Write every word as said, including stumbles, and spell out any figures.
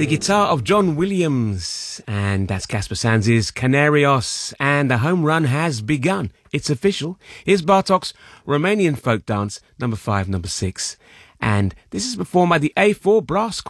The guitar of John Williams, and that's Casper Sands' Canarios, and the home run has begun. It's official. Here's Bartok's Romanian folk dance, number five, number six. And this is performed by the A four Brass Quartet.